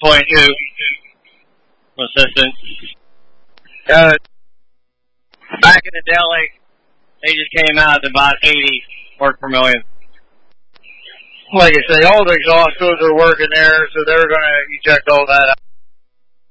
22 assistant. Back in the deli, they just came out at about 80 work per million. Like I say, all the exhaust hoses are working there, so they're going to eject all that out.